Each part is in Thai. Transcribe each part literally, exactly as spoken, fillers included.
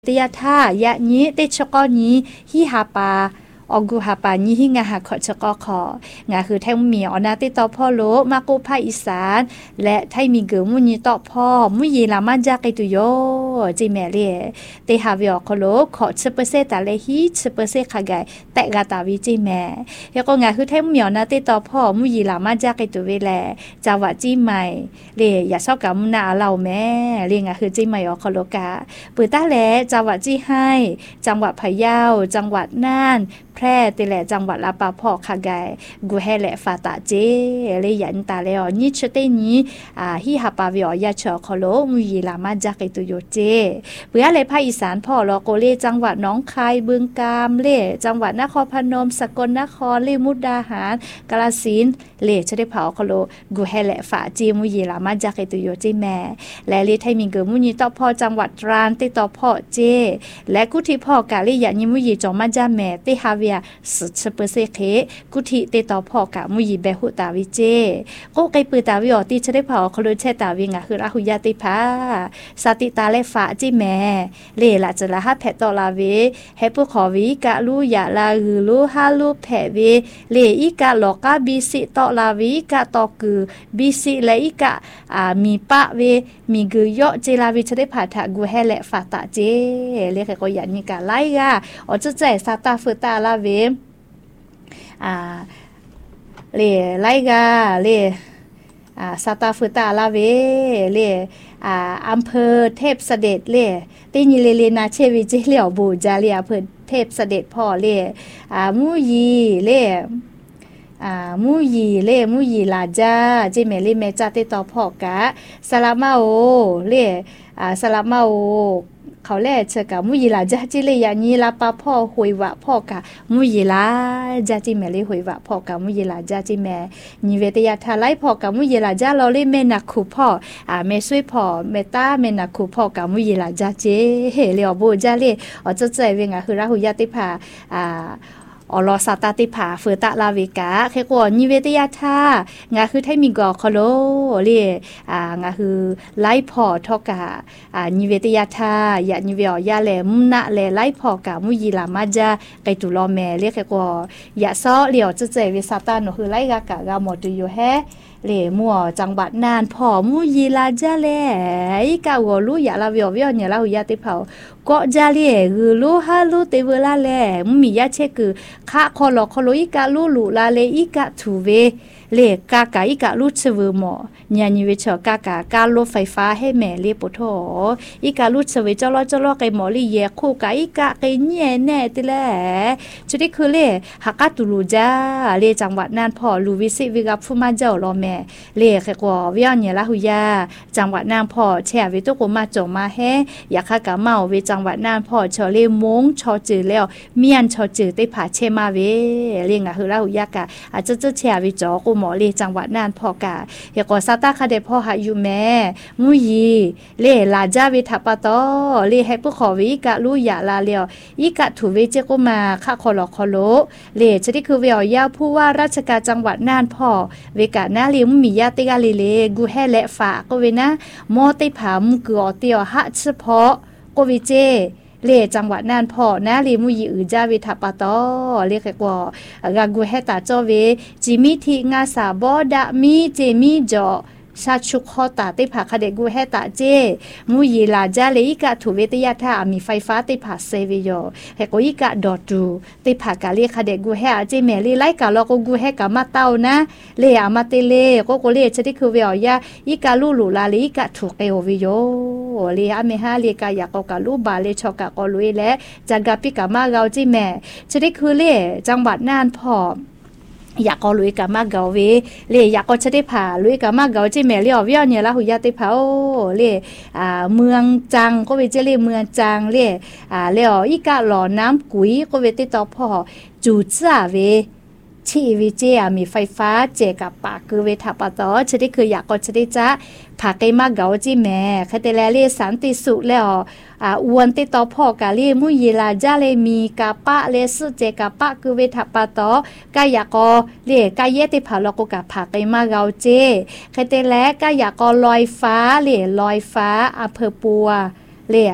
ตยาท่ายะนี้เตชกอนี้ฮิฮาปาออกูฮาปานี้ฮิงาหาขอชกอของาคือแทงเมียอนาติต่อพ่อโลมาโกภาอีสานและไทยมีเกือมุญต่อพ่อมุยลามาจากไอตุโยจิแม่เล่เตฮาวิอคโลขอสิบเปอร์เซ็นต์ตาเลฮิสิบเปอร์เซ็นต์ขกายแตกาตาวิจิแม่เฮก็งาคือแทงเมียอนาติต่อพ่อมุยลามาจากไอตุเวแลจาวะจิใหม่เล่อย่าซอกกะมุนาเราแม่เล่งาคือจิใหม่อคโลกาปือตาแลจาวะจิให้จังหวัดพะเยาจังหวัดน่านแพร่ติแหละจังหวัดลาปาพอคาไกกูแฮแหละฟาตาเจเลยยันตาแล้วนี่ชเตนี้อ่าฮิฮาปาวิอยาชอคโลมุยลามาจากไอตุโยเจเปื้อเลยภาคอีสานพ่อลอโกเลจังหวัดหนองคายบึงกาฬเล่จังหวัดนครพนมสกลนครเลมุกดาหารกาฬสินธุ์เล่ชะได้เผาคโลกูแฮแหละฟาจีมุยลามาจากไอตุโยเจแม่และเลไทมิงเกมุยต่อพ่อจังหวัดตราดติต่อพ่อเจและกุที่พ่อกาลิยานิมุยจอมาจาแม่ติฮาเวียสิบเปอร์เซ็นต์เคกุธิเตตอพอกะมุยเบหุตาวิเจก็ไกปือตาวิอติชะได้เผาคโลเชตาวิงะคือราหุยาติภาสติตาเลฟาจิแม่เลละจะละหะแพตอลาเวเฮปุขอวิกะลูยะลาหือลูฮาลูแพเวเลอีกะลอกะบิสิตอลาวิกะตอกือบิสิและอีกะอ่ามีปะเวมีกือยอเจลาวิชะได้ผาทะกูแฮและฟาตาเจเลขก็ยันมีกะไลกะอจะใจซาตาฟตาลาเวอ่าเล่ไลกาเล่อ่าซาตาฟตาลาเวเล่อ่าอำเภอเทพเสด็จเล่ติญิเลเลนาเชวิจิเหลียวบูจาเลียอำเภอเทพเสด็จพ่อเล่อ่ามุยีเล่อ่ามุยีเล่มุยีลาจาจิเมลิเมจาติตอพ่อกะสลามาโอเล่อ่าสลามาโอเขาแลเชกะมุยลาจาจิเลยานีลาปาพ่อหวยวะพ่อกะมุยลาจาจิแม่เลยหวยวะพ่อกะมุยลาจาจิแม่นิเวตยาทาไลพ่อกะมุยลาจาลอเลยแม่นักคูพ่ออ่าแม่ช่วยพ่อแม่ตาแม่นักคูพ่อกะมุยลาจาเจเฮเลอโบจาเลอจะใจเวงะคือราหุยาติภาอ่าอลอซาตาติผาเฟตะลาวิกาเคกวนิเวตยาทางาคือไทมิกอคโลเลีอ่างาคือไลพอทอกะอ่านิเวตยาทายะนิเวอยาแลมุนะแลไลพอกะมุยิลามาจาไกตุลอแมเรียกเคกวยะซอเหลียวจะเจวิซาตาโนคือไลกะกะกะหมดอยู่แฮเลมัวจังหวัดนานพ่อมุยิลาจาแลอีกะวอลุยะลาเวียวเวียวเนี่ยลาหุยาติเผาก็จาเลคือลูฮาลูเตเวลาแลมุมียะเชคือคะคอลอคอโลอีกะลูลูลาเลอีกะทูเวเลกากะอีกะลูชเวหมอญาณิเวชกากะกาลรถไฟฟ้าให้แม่เลปโทอีกะลูชเวจอลอจอลอไกหมอลีเยคู่กะอีกะไกแน่แน่ติแลจุดิคือเลฮักกะตุลูจาเลจังหวัดนานพ่อลูวิสิวิกับฟุมาเจ้าลอแม่เลแค่กว่าเวียนเนี่ยละหุยาจังหวัดนานพ่อแช่วิตุกมาจงมาแฮอยากคะกะเมาเวจังหวัดนานพ่อชอเลมงชอจือแล้วเมียนชอจือได้ผาเชมาเวเรียงอะคือละหุยากะอาจจะจะแช่วิจอกูหมอเลจังหวัดนานพ่อกะอยากว่าซาตาคาเดพ่อหาอยู่แม่มุยีเลลาจาวิทัปตอเลให้ผู้ขอวิกะลุยะลาเลียวอีกะถูเวเจกุมาคะคอลอคอโลเลจะได้คือเวียวยาผู้ว่าราชการจังหวัดน่านพ่อเวกะนาลิมมียาติกาลิเลกูแฮและฝาก็เวนะมอติผามกือเตียวหะเฉพาะก็วิเจเลจังหวัดน่านพ่อนะลิมุยอือจาวิทัปตอเลกกว่ากากูแฮตาจอเวจิมิทิงาสาบอดะมีเจมีจอชาชุกฮอตาติผาคเดกูแฮตาเจมุยลาจาเลอีกะถูเวตยาทามีไฟฟ้าติผาเซวิโยเฮโกอีกะดอตูติผากาเลคเดกูแฮอาเจเมลีไลกะลอโกกูแฮกะมาเต้านะเลอามาเตเลโกโกเลชะติคือเวียยาอีกะลูลูลาเลอีกะถูเกโอวิโยเลอาเมฮาเลกะยากอกะลูบาเลชอกะกอลุยและจังกะปิกะมาเกาจิแม่ชะติคือเลจังหวัดน่านพ่ออยากก็ลุยกับมาเกาเวเลยอยากก็จะได้ผ่าลุยกับมาเกาจิแม่เลี้ยวเวียวเนี่ยละหุยาติเผาเลยอ่าเมืองจังก็เวเจเลยเมืองจังเลยอ่าเลี้ยวอีกะหล่อน้ำกุยก็เวติต่อพ่อจูจ้าเวชีวิเจมีไฟฟ้าเจกับปากคือเวทัปตอจะได้คืออยากก็จะได้จะผาไกมาเกาจิแม่คเตแลเลสันติสุแล้วอ่าอวนติต่อพ่อกาลีมุยลาจาเลมีกาปะเลสุเจกาปะคือเวทัปตอกายากอเลกายเยติผาลกกะผาไกมาเกาเจคเตแลกายากอลอยฟ้าเลลอยฟ้าอำเภอปัวเลอ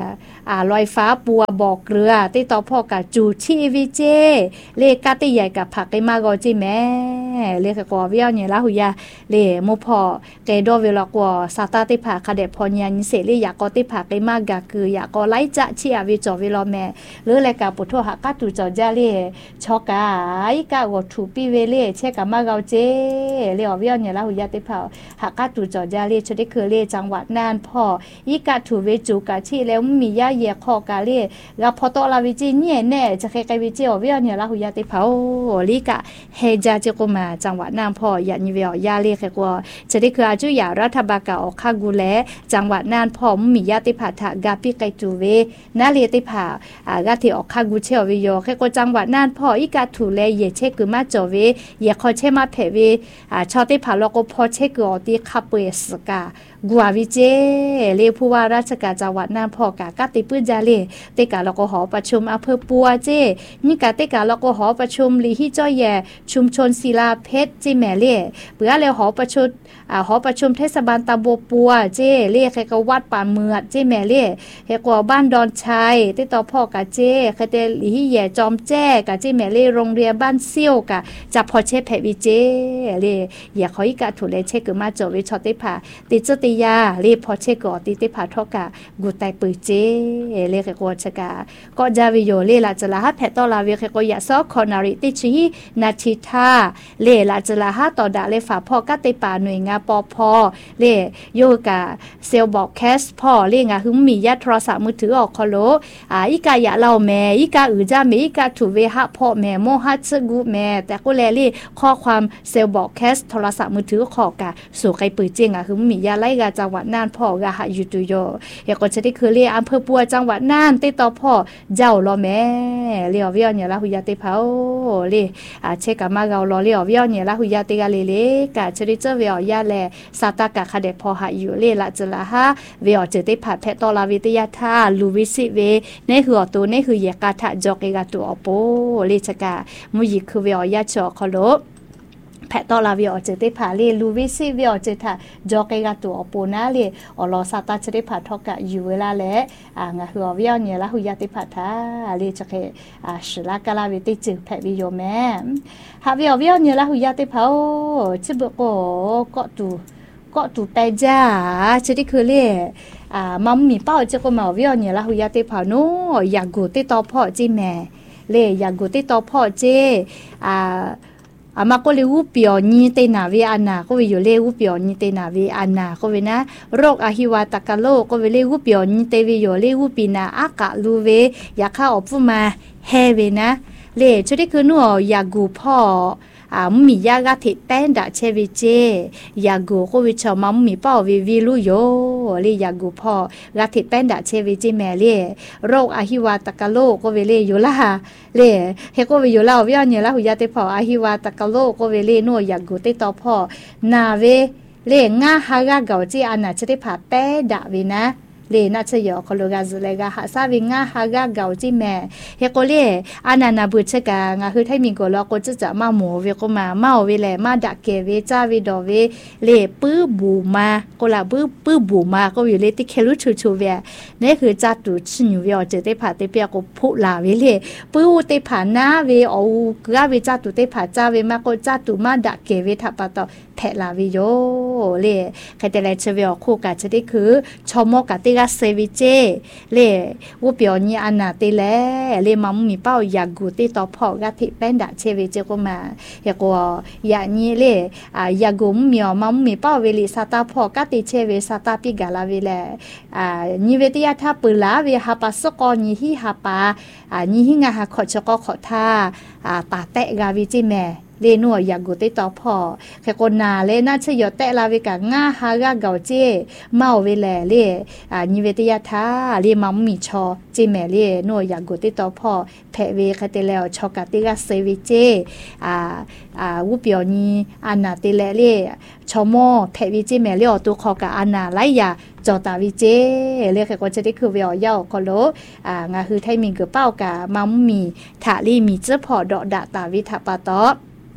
อ่าลอยฟ้าปัวบอกเรือติต่อพ่อกะจูชีวิเจเลกาติใหญ่กับผักไกมากอจิแม่เลกกอเวียวเนี่ยละหุยาเลโมพอเกดอเวลากอซาตาติผาคาเดพอญานิเสเลอยากกอติผักไกมากะคืออยากกอไลจะชีอาวิจอเวลอแม่หรือเลกาปุโทหะกะตูจอจาเลชอกาอีกะวทูปีเวเลเชกะมากอเจเลอเวียวเนี่ยละหุยาติผาหะกะตูจอจาเลชดิคือเลจังหวัดน่านพ่ออีกะทูเวจูกะที่แล้วมียาเยคอกาเลกะพอตอลาวิจิเนี่ยแน่จะเคไกวิจิอเวียวเนี่ยละหุยาติผาลีกะเฮจาจิโกมาจังหวัดน่านพ่อยานิเวียยาเลเคกว่าจะได้คืออาจุยารัฐบาลกะออกคากูแลจังหวัดน่านพ่อมียาติผาทะกาปิไกจูเวนาเลติผาอากาที่ออกคากูเชอวิโยเคกว่าจังหวัดน่านพ่ออีกาถูแลเยเชกุมาจอเวเยคอเชมาเพเวอ่าชอติผาลก็พอเชกุอติคาเปสกากัววิเจเลผู้ว่าราชการจังหวัดน่านพ่อกะกะติปื้นจาเลติกาแล้วก็หอประชุมอำเภอปัวเจนี่กะติกาแล้วก็หอประชุมลีฮิจ้อยแย่ชุมชนศิลาเพชรจิแม่เล่เบื่อแล้วหอประชุมอ่าหอประชุมเทศบาลตำบลปัวเจเล่ใครก็วัดป่าเมือดเจแม่เล่เฮกว่าบ้านดอนชัยติต่อพ่อกะเจใครเตลีฮิแย่จอมแจ้กะเจแม่เล่โรงเรียนบ้านเซี่ยวกะจับพอเชเพวิเจเล่อย่าขออีกะถูเลเชกมาจอวิชอติผาติจติยารีพอเชกอติติผาทอกะกูไตปืเจเลกกอชกาก็จาวิโยเลลาจลาฮะแพตอลาเวเคกอยะซอคอนาริติชีนาทิทาเลลาจลาฮะต่อดาเลฝาพ่อกะติปาหน่วยงานปอพอเลโยกะเซลบอกแคสพ่อเลงะหึมมียะโทรศัพท์มือถือออกคอโลอ่าอีกายะเล่าแม่อีกาอือจาเมอีกาถูเวหะพ่อแม่โมฮัตซกูแม่แต่ก็แลเลข้อความเซลบอกแคสโทรศัพท์มือถือขอกะสู่ไกปืเจงะหึมมียะไลกะจังหวัดน่านพ่อกะหะอยู่ตุโยเฮก็จะได้คือเลอำเภอปัวจังหวัดน่านติต่อพ่อเจ้าลอแม่เลียวเวียวเนี่ยละหุยาติเผาเลอ่าเชกะมาเกาลอเลียวเวียวเนี่ยละหุยาติกะเลเลกะจะได้เจอเวียวยาแลซาตากะคาเดพอหะอยู่เลละจละฮะเวียวจะได้ผัดแพตอลาวิทยาธาลูวิสิเวในหัวตัวในหือยกะทะจอกเกะตัวอโปเลชกะมุยิคือเวียวยาจอคอโลแพตอลาวิอเจติผาเลลูวิซิวิอเจตาจอกเกกาตัวอปูนาเลอลอซาตาเจติผาทอกะอยู่เวลาแลอ่างะหัววิอเนี่ยละหุยาติผาทาเลจเคอ่าชลากะลาวิติจึแพวิโยแม่หาวิอวิอเนี่ยละหุยาติผาจิบโกก็ตูก็ตูไตจ้าเจติคือเลอ่ามัมมีเป้าจะก็มาวิอเนี่ยละหุยาติผาโนอยากกูติตอพ่อจิแม่เลอยากกูติตอพ่อเจอ่าอามาก็เลยวูเปียวนี่เตนาเวอานาก็เวอยู่เลวูเปียวนี่เตนาเวอานาก็เวนะโรคอหิวาตกะโลก็เวเลวูเปียวนี่เตเวอยู่เลวูปีนาอากะลูเวอยากเข้าออกมาเฮเวนะเลชุดที่คือหนูอยากกูพ่ออ่ามียากาติแป้นดาเชวิเจยากูก็วิชามัมมีเป้าวิวิลุโยเลยยากูพ่อกาติแป้นดาเชวิเจแม่เลยโรคอหิวาตกะโลก็เวเลอยู่ละเลยเฮก็วิอยู่ละวิญญาณละหุยาติพ่ออหิวาตกะโลก็เวเลโนยากูติต่อพ่อนาเวเลง่าฮากาเกาจีอันน่ะจะได้ผ่าแป้ดาวินะเลน่าจะยอคโลกาซุเลกาหาซาวิงาฮากาเกาจิแม่เฮโกเลอานานาบุชกางาคือให้มีโกลโกจะจะมาหมูเวก็มาเมาเวแลมาดักเกเวจ้าเวดอเวเลปื้อบูมาโกลาปื้อปื้อบูมาก็อยู่เลติเคลุชูชูเวนี่คือจัตุชิญเวเจเตผาเตเปียก็พุลาเวเลปื้อเตผานาเวเอากะเวจัตุเตผาจ้าเวมาก็จัตุมาดักเกเวทับปะตอแพลาวิโยเลใครแต่ละเชเวอคู่กะจะได้คือชอมกะติกาเซวิเจเลวูเปียวนี่อันนาติแลเลมัมมีเป้าอยากกูติต่อพ่อกะติแป้นดาเชวิเจก็มาเฮก็อยากนี่เลอ่าอยากกูมีอมัมมีเป้าเวลิซาตาพ่อกะติเชเวซาตาปิกาลาเวเลอ่านี่เวติยาทาปุลาเวหาปัสกอนี่ฮิหาปาอ่านี่ฮิงาหาขอชกอขอทาอ่าตาเตะกาวิจิแม่เลนัวอยากกูติต่อพ่อแค่คนนาเลน่าเชยอแตะลาเวกะง่าฮากาเกาเจเมาเวแลเลอ่านิเวตยาทาเลมัมมีชอจิแม่เลนัวอยากกูติต่อพ่อแพเวคาเตแล้วชอกาติกาเซวิเจอ่าอ่าวูเปียวนีอันนาติแลเลชอมอแพวิเจแม่เลอตัวคอกะอันนาไลยาจอตาวิเจเรียกก็จะได้คือเวียเย่าก็โลอ่างาคือไทมิงเกเป้ากะมัมมีถาลีมีเจ้าพอดอกดาตาวิทาปาตอ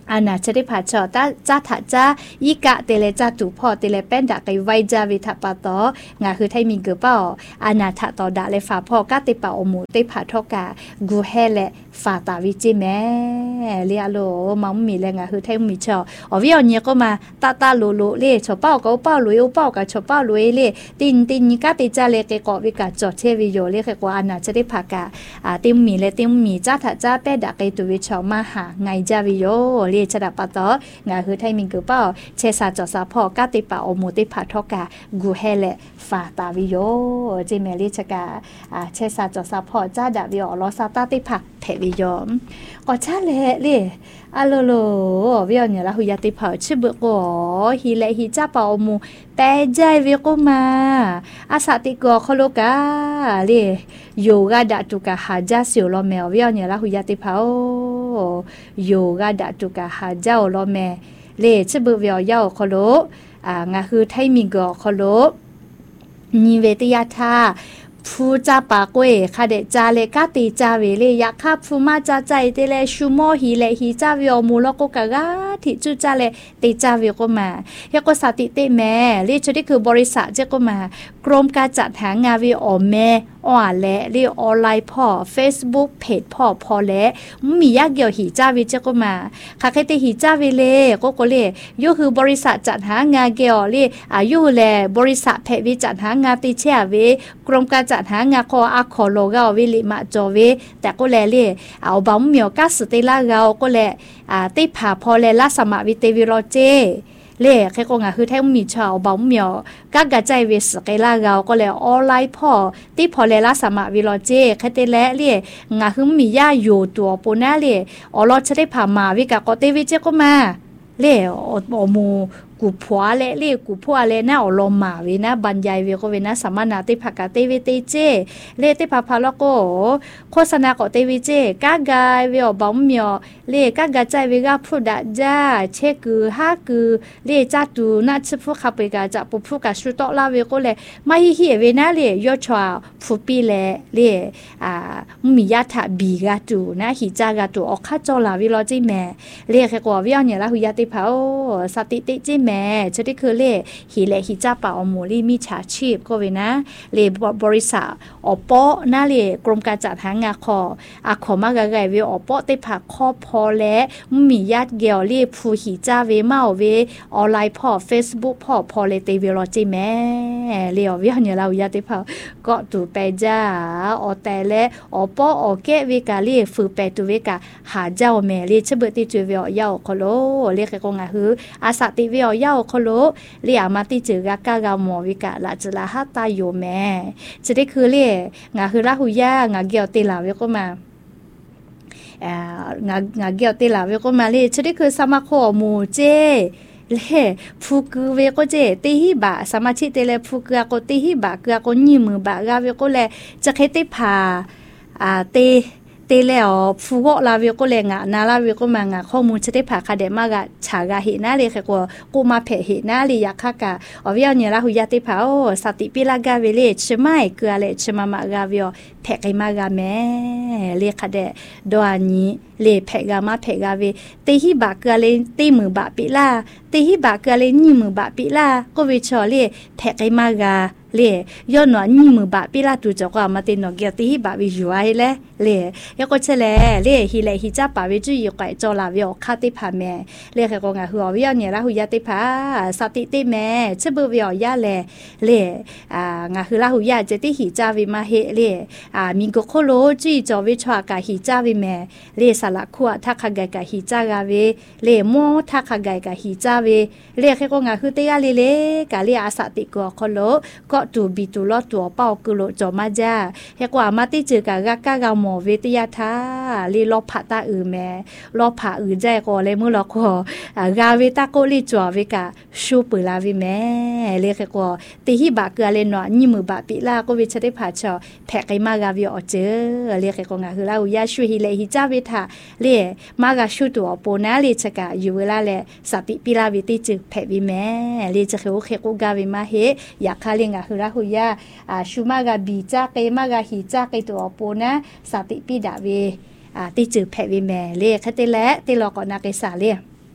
อานาจะได้ผ่าชอตาจ้าถาจ้าอีกะเตเลจ้าตูพ่อเตเลเป็นดักไกไวจาวิทปาตองาคือไทยมีเกือเป้าอานาถาต่อดาเลฝาพ่อกะเตป่าอมูเตผ่าทอกากูแฮแลฝาตาวิจิแม่เลียโลมัมมีแลงาคือไทยมีชออวิอเนี่ยก็มาตาตาโลโลเลชอเป้าก็เป้าลุยเป้ากับชอเป้าลุยเลตินตินกะเตจ้าเลเกกอวิกาจอเทวิโยเลกว่าอานาจะได้ผ่ากาอ่าติมมีเลติมมีจ้าถาจ้าเป็ดดักไกตุวิชอมาหาไงจาวิโยเลชดาปาตองาคือไทยมิงกือเป้าเชซาจอซาพ่อกะติปาอมูติผาทอกากูแฮแลฝาตาวิโยจิเมลิชกาอ่าเชซาจอซาพ่อจ้าดาวิโอลอซาตาติผาเพวิโยก็ชาเลเลอะโลโลวิโอเนี่ยละหุยาติผาชิบโกฮิเลฮิจ้าปาอมูแปใจวิโกมาอาสาติโกคโลกาเลโยกาดาตุกาฮาจาซิโอโลเมวิโอเนี่ยละหุยาติผาโยกาดาตุกาฮาจาโอโลเมเลชะเบวิอยาคโลอ่างาคือไทยมีกอคโลนิเวตยาธาผู้จาปากเวคาเดจาเลกาติจาเวเลยาคาผู้มาจาใจเตเลชูโมฮีเลฮีจาวิโอมูลโกกากาทิจุจาเลติจาวิโกมาเฮโกสาติเตแม่เลชดิคือบริษัทเจโกมากรมการจัดหางานวิโอแม่อ่อและเรียออนไลน์พ่อ Facebook เพจพ่อพอและมียากเกี่ยวหีจ้าวิเจก็มาค่ะใครแต่หีจ้าวิเลก็ก็เลยยูคือบริษัทจัดหางานเกี่ยวเรียอายุแลบริษัทเพจวิจัดหางานติเชียวิกรมการจัดหางานคออาคอโลกาวิลิมาจอวิแต่ก็แลเรียเอาบ้าเหมียวกัสติลาเราก็แลอ่าติผาพอแลลาสมาวิเตวิโรเจเล่แค่ก็งาคือแท้มีชาวบ้าเหมียวกักกะใจเวสเกลาเราก็เลยออนไลน์พ่อที่พอเลลาสมาวิโรเจแค่เตและเล่งาคือมีย่าอยู่ตัวปูน่าเล่อรอจะได้ผ่ามาวิกะก็เตวิเจก็มาเล่อมูกูผัวเล่เล่กูผัวเล่น่าอลมาวินะบรรยายวิก็วินะสามนาติผักกะเตวิเตเจเล่ติพาพาลก็โฆษณาก็เตวิเจกากายวิอบ้าเหมียวเล่กากะใจวิกาพูดจ้าเชกือฮากือเล่จัดดูน่าจะพูดขับไปกาจะปุ๊บพูดกับสุดต่อลาวิก็เลยไม่เหี้ยวินะเล่ยอดชัวผู้ปีเล่เล่อ่ามีญาติบีกาตูนะหิจากาตูออกข้าจอลาวิโรจิแม่เล่แค่กว่าวิอเนี่ยละหุยาติพาโอสติติจิแม่จะได้คือเล่หิเลหิจ้าป่าอมูลีมีฉาชีพก็เวนะเล่บริษัทอปอน่าเล่กรมการจัดหางานคออาขอมากะไกวิอปอติผักคอพอและมีญาติเกี่ยวเล่ผู้หิจ้าเวเมาเวออนไลน์พ่อ Facebook พ่อพอเลเตวิโรจิแม่เล่อวิเนี่ยเราญาติพาก็ตูไปจ้าออแต่และอปออเกวิกาเล่ฝือไปตูเวกาหาเจ้าแม่เล่ชเบติจูเวอยาคโลเล่แค่กงาหืออาสาติเวอยาคโลเรียมาติจือกากากามอวิกะละจลาฮัตตาโยแม่จะได้คือเรียงาคือลาหุยางาเกียวติลาเวก็มาอ่างางาเกียวติลาเวก็มาเรียจะได้คือสมาโคมูเจเล่ฟูกุเวก็เจติฮิบะสมาชิเตเลฟูกุก็ติฮิบะกุก็ญิมือบะกาเวก็แลจะเคติพาอ่าเตเตแล้วฟูโกลาวิโกเลงะนาลาวิโกมังะข้อมูลจะได้ผ่าคาเดมากะฉากะหินาเลยค่ะก็กูมาเพหินาเลยยาค่ะกะอวิยเนี่ยละหุยาติผาโอสติปิลากาเวเลชไมเกลือเลชมามากาวิโอแพกมากาแม่เลค่ะเดดออันนี้เลแพกามาแพกาเวติหิบะเกลือเลติมือบะปิลาติหิบะเกลือเลญิมือบะปิลาก็วิชอเลแพกมากาเล่ย้อนหนอนมือบะปิลาตูจะกว่ามาตินนเกียติฮิบะวิจัยเลยเล่ยก็เชลเล่ฮิเลฮิจ้าปาวิจุยกไก่จอลาวิอคาติพาแม่เล่แค่ก็งาหัววิอเนี่ยละหุยาติพาสติติแม่ชะเบวิอยาเล่เล่อ่างาคือละหุยาเจติฮิจ้าวิมาเฮเล่อ่ามิงก็โคโลจุยจอวิชวากะฮิจ้าวิแม่เล่สละขัวทักขะไกกะฮิจ้ากาเวเล่โมทักขะไกกะฮิจ้าเวเล่แค่ก็งาคือเตยาเล่เล่กะเล่อาสติก็โคโลก็ตูบิตูลอตัวเป้ากุโลจอมาจ้าเฮกว่ามาติจือกะกะกะกะหมอเวทยาทาลีลอผาตาอือแม่ลอผาอือใจก็เลยมื้อลอก็อ่ากาเวตาโกลิจัวเวกะชูปืลาวิแม่เลเฮกว่าติฮิบะเกะเลนอญิมือบะปิลาก็เวชได้ผาชอแพกไกมากาวิออเจอเลเฮกงาคือลาอุยาชูฮิเลฮิจาเวทาเลมากาชูตัวโปนาเลชกะอยู่เวลาแลสติปิลาวิติจือแพวิแม่เลจะเฮโอเฮกุกาวิมาเฮอยากคาเลงาคือลาหุยาอ่าชูมากาบีจ้าเกมากาหิจ้าเกตัวโปนะสติปิดาเวอ่าติจือแพวิแม่เลคเตและติลอก่อนนาเกสาเล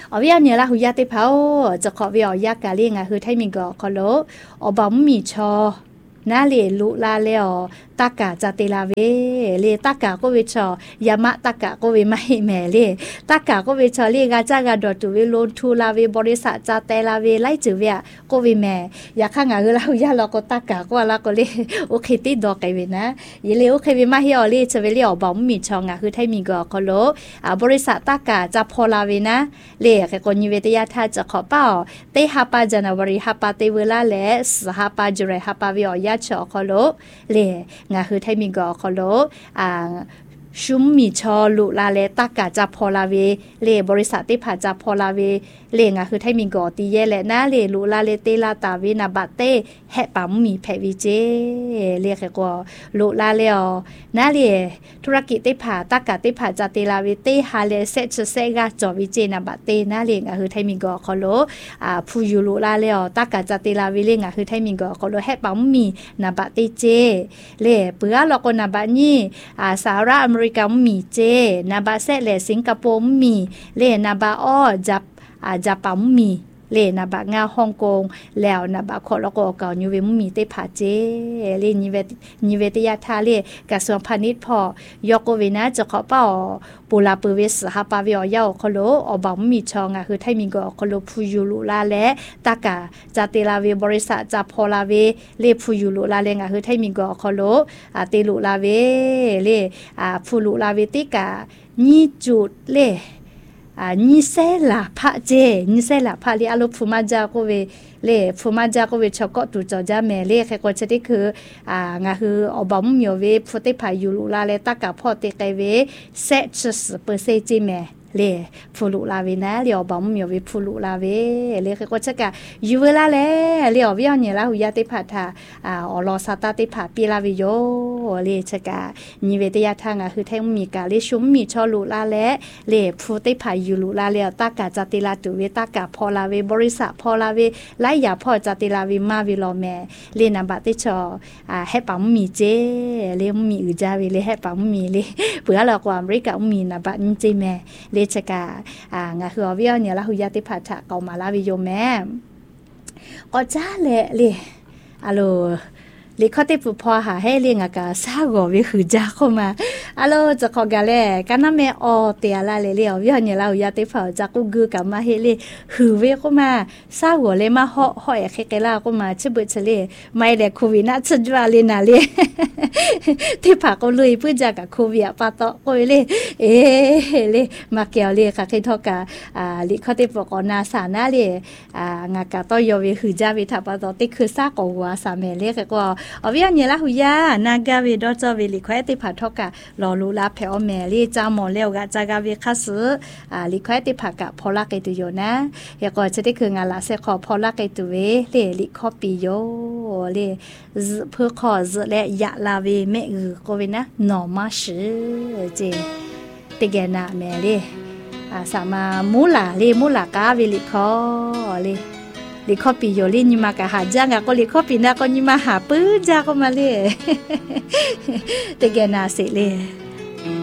อวิญญาณละหุยาติเผาจะขอวิอยากกาเลียงอ่ะคือไทมิงก็ขอโลอบอมมีชอนาเลลุลาเลอตากาจาติลาเวเลตากาก็เวชอยามะตากาก็เวไม่แม่เลตากาก็เวชเลกาจากาดอตุเวโลนทูลาเวบริษัทจาเตลาเวไลจือเวก็เวแม่อยากข้างอ่ะคือเราอย่าเราก็ตากาก็ละก็เลโอเคติดดอกไกเวนะยเลโอเคเวมาเฮอเลจะเวเลอบอมมีชองอ่ะคือไทมีก็ขอโลอ่าบริษัทตากาจะพอลาเวนะเลแค่คนยิเวตยาทาจะขอเป้าเตฮาปาจานาวริฮาปาเตเวลาและสหาปาจุเรฮาปาวิอยาชอขอโลเลงาคือไทมิงก็ขอโลอ่าชุมมีชอลุลาเลตากาจะพอลาเวเลบริษัทที่ผ่าจะพอลาเวเลงาคือไทมิงก็ตีเยแหละนะเลลุลาเลเตลาตาเวนาบาเตแฮปามมีแพวิเจเลแค่ก็ลุลาเลอนะเลธุรกิจที่ผ่าตากาที่ผ่าจะเตลาเวเตฮาเลเซชเซกาจอวิเจนาบาเตนะเลงาคือไทมิงก็ขอโลอ่าผู้อยู่ลุลาเลอตากาจะเตลาเวเลงาคือไทมิงก็ขอโลแฮปามมีนาบาเตเจเลเปื้อเราก็นาบานี่อ่าสหรัฐอเมริกามีเจนาบาเซเลสิงคโปร์มีเลนาบาอ้อจับอ่าจับปามมีเลนาบางาฮ่องกงแล้วนาบาขอแล้วก็เก่านิเวมมีเตผาเจเลนิเวนิเวตยาทาเลกระทรวงพาณิชย์พอยกเวนะจะขอเป้าปูลาเปเวสหาปาวิอยาคโลอบอมมีชองอ่ะคือไทมิงก็คโลพูยูลุลาและตากาจาเตลาเวบริษัทจาพอลาเวเลพูยูลุลาเลงอ่ะคือไทมิงก็คโลอ่าเตลุลาเวเลอ่าพูลุลาเวติกานี่จุดเลอ่านี่เซลาพะเจนี่เซลาพะเลอโลฟูมาจากเวเลฟูมาจากเวชก็ตุจอจาแม่เลแค่ก็จะได้คืออ่างาคืออบอมมีเวพุติพายูลุลาเลตากาพอเตไกเวเซชสเปอร์เซจิแม่เลฟูลุลาเวนะเลอบอมมีเวฟูลุลาเวเลแค่ก็จะกะยูเวลาเลเลอวิญญาณละหุยาติพาทาอ่าอลอซาตาติพาปีลาวิโยเลชกะนิเวตยาทางอ่ะคือแท้มีกาเลชุมมีชอลุลาและเลฟูติพายูลุลาเลตากาจติลาตุเวตากาพอลาเวบริษัทพอลาเวไลยาพอจติลาวิมาวิลอแม่เลนำบัติชออ่าให้ปั๊มมีเจเลมีอือจาวิเลให้ปั๊มมีเลเผื่อเราความริกะมีนะบัดเจแม่เลชกาอ่างาคืออวิญญาณละหุยาติพาทะเกามาลาวิโยแม่ก็จ้าแหละเลอะโลลิขติปุพอหาให้เลี้ยงกาซาโกวิคือจ้าเข้ามาอะโลจะขอกาแลกันนะแม่ออเตียละเลเลอวิญญาณละหุยาติพาจากกูกือกามาเฮเลหือเวเข้ามาซาโกเลมาเหาะหอยเคเกลาก็มาชิบเฉเลไม่ได้โควิดนะชุดว่าเลนะเลที่ผาก็เลยเพื่อจากกับโควิดปาตอก็เลเอเลมาเกียวเลค่ะเคทอกาอ่าลิขติปุกอนาสานาเลอ่างากาตอยวิคือจ้าวิทาปาตอติคือซาโกวาสาเมเลก็อวิญญาณละหุยานากาเวดอจอเวลิควายติผาทอกะลอลูลาเพอแมลีจามอเลวกะจากาเวคัสอ่าลิควายติผากะพอลาไกตุโยนะเฮก็จะได้คืองาลาเซขอพอลาไกตุเวเลลิคอปิโยเลเพื่อขอซและยะลาเวเมอือก็เวนะนอมาชือเจติเกนะแมเลอ่าสามามูลาเลมูลากาเวลิคอเลลิคอปิโยลินิมากะหาจังก็ลิคอปินะก็นิมาหาปื้อจาก็มาเลเตเกนาเสเล